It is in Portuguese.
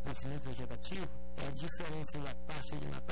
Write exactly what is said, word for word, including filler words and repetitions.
crescimento vegetativo é a diferença da taxa de natalidade